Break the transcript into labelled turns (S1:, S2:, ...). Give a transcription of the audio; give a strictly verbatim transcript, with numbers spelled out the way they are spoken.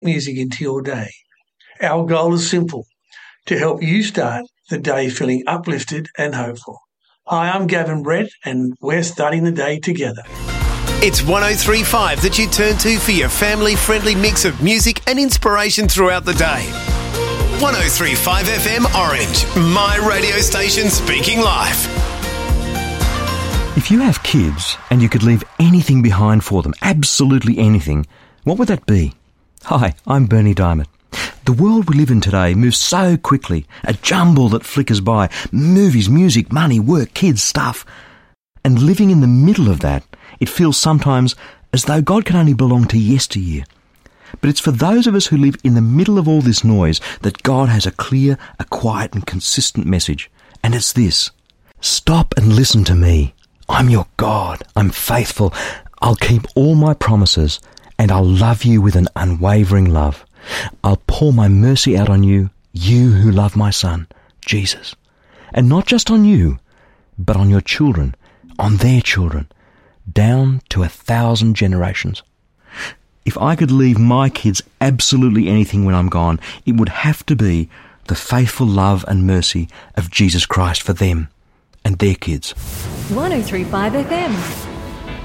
S1: music into your day. Our goal is simple, to help you start the day feeling uplifted and hopeful. Hi, I'm Gavin Brett, and we're starting the day together.
S2: It's one oh three point five that you turn to for your family-friendly mix of music and inspiration throughout the day. one oh three point five F M Orange, my radio station speaking life.
S3: If you have kids and you could leave anything behind for them, absolutely anything, what would that be? Hi, I'm Bernie Diamond. The world we live in today moves so quickly, a jumble that flickers by. Movies, music, money, work, kids, stuff. And living in the middle of that, it feels sometimes as though God can only belong to yesteryear. But it's for those of us who live in the middle of all this noise that God has a clear, a quiet and consistent message. And it's this: stop and listen to me. I'm your God. I'm faithful. I'll keep all my promises and I'll love you with an unwavering love. I'll pour my mercy out on you, you who love my Son, Jesus. And not just on you, but on your children, on their children, down to a thousand generations. If I could leave my kids absolutely anything when I'm gone, it would have to be the faithful love and mercy of Jesus Christ for them and their kids.
S4: one oh three point five F M